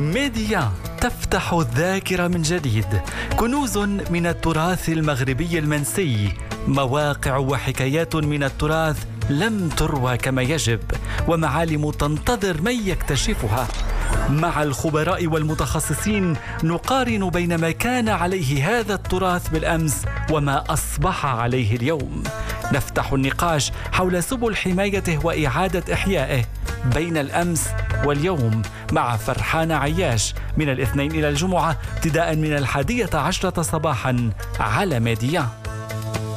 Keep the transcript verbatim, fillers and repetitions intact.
ميديا تفتح الذاكرة من جديد، كنوز من التراث المغربي المنسي، مواقع وحكايات من التراث لم تروى كما يجب، ومعالم تنتظر من يكتشفها. مع الخبراء والمتخصصين نقارن بين ما كان عليه هذا التراث بالأمس وما أصبح عليه اليوم. نفتح النقاش حول سبل حمايته وإعادة إحيائه بين الأمس واليوم مع فرحان عياش من الاثنين إلى الجمعة ابتداء من الحادية عشرة صباحا على ميديا.